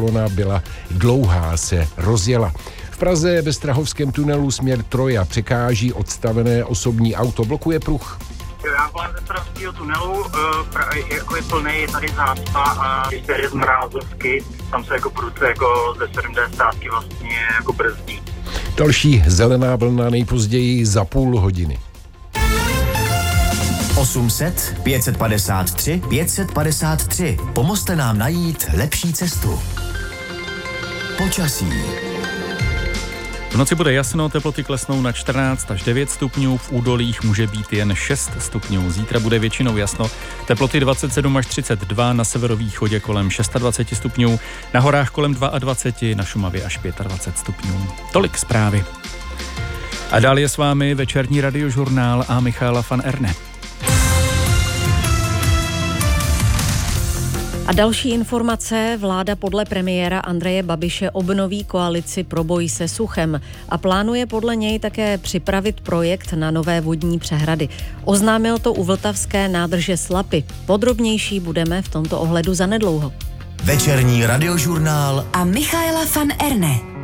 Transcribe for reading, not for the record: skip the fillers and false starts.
kolona byla dlouhá, se rozjela. V Praze ve Strahovském tunelu směr Troja překáží odstavené osobní auto, blokuje pruh. Já kolem ze Strahovského tunelu, jako je plný, je tady zácpa a když se jde z Mrázovky, tam se jako prudce jako ze 70 vlastně jako brzdí. Další zelená vlna nejpozději za půl hodiny. 800 553 553. Pomozte nám najít lepší cestu. Počasí. V noci bude jasno, teploty klesnou na 14 až 9 stupňů, v údolích může být jen 6 stupňů. Zítra bude většinou jasno, teploty 27 až 32, na severovýchodě kolem 26 stupňů, na horách kolem 22, na Šumavě až 25 stupňů. Tolik zprávy. A dál je s vámi večerní radiožurnál a Michaela van Erne. A další informace, vláda podle premiéra Andreje Babiše obnoví koalici pro boj se suchem a plánuje podle něj také připravit projekt na nové vodní přehrady. Oznámil to u vltavské nádrže Slapy. Podrobnější budeme v tomto ohledu zanedlouho. Večerní radiožurnál a Michaela van Erne.